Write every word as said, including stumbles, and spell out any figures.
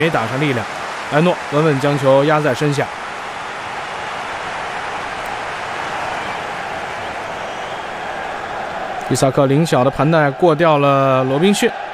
没打上力量，埃诺稳稳将球压在身下。伊萨克灵巧的盘带过掉了罗宾逊。